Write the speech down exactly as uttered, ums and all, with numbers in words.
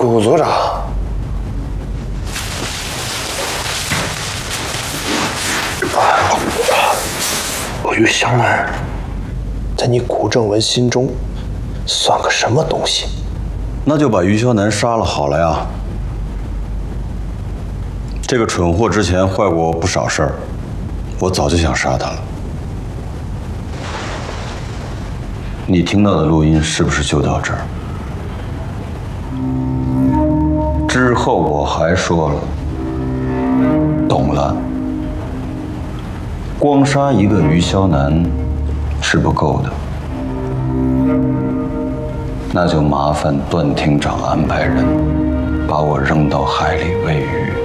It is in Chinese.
顾组长，于湘南，在你古正文心中算个什么东西？ 那就把于湘南杀了好了呀。这个蠢货之前坏过我不少事儿，我早就想杀他了。你听到的录音是不是就到这儿？之后我还说了，懂了。光杀一个于湘南是不够的，那就麻烦段厅长安排人把我扔到海里喂鱼。